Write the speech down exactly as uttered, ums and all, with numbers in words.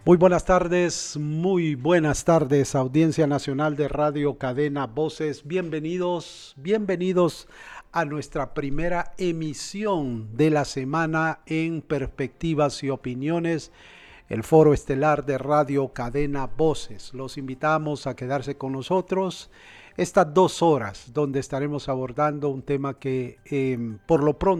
Muy buenas tardes, muy buenas tardes, Audiencia Nacional de Radio Cadena Voces. Bienvenidos, bienvenidos a nuestra primera emisión de la semana en Perspectivas y Opiniones, el foro estelar de Radio Cadena Voces. Los invitamos a quedarse con nosotros estas dos horas, donde estaremos abordando un tema que eh, por lo pronto